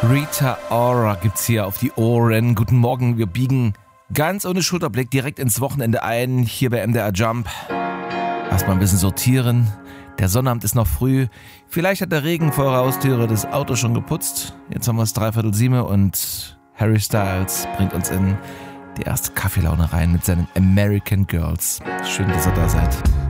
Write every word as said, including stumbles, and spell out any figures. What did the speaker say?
Rita Ora gibt's hier auf die Ohren. Guten Morgen, wir biegen ganz ohne Schulterblick direkt ins Wochenende ein, hier bei M D R Jump. Erstmal ein bisschen sortieren. Der Sonnabend ist noch früh. Vielleicht hat der Regen vor der Haustüre das Auto schon geputzt. Jetzt haben wir es dreiviertel sieben und Harry Styles bringt uns in die erste Kaffeelaune rein mit seinen American Girls. Schön, dass ihr da seid.